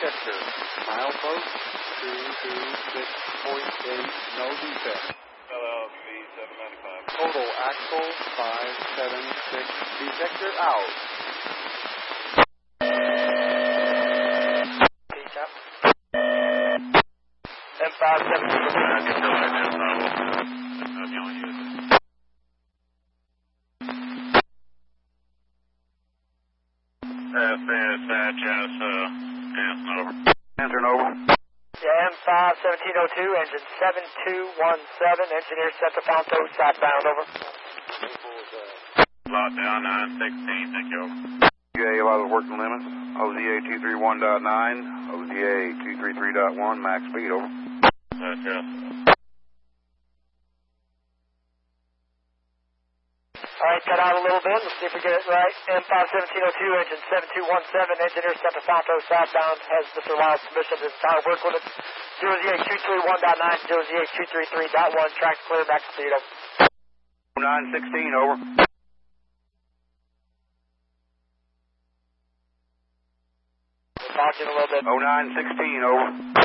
Chester. Milepost 226.8, no defect. LLV 795. Total axle 576, detector out. Answer over. Yeah, M5-1702, engine 7217, engineer Centrafonto, southbound, over. Lockdown 916, thank you, over. OZA allowed working limits. OZA 231.9, OZA 233.1, max speed, over. Yes. All right, cut out a little bit. Let's see if we get it right. M5-1702, engine 7217, engineer Centrafonto, southbound, has Mr. Lyle's permission to start work with it. 0ZH231.9, 0ZH233.1, track clear, max speed, over. 916, over. We'll talk to you in a little bit. 0916, over.